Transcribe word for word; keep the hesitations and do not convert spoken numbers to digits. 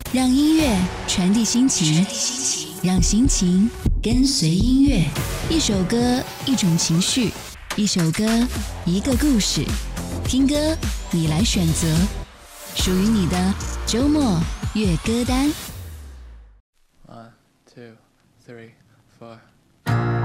让音乐传递心情，让心情跟随音乐。一首歌，一种情绪；一首歌，一个故事。听歌，你来选择，属于你的周末乐歌单。 One, two, three, four.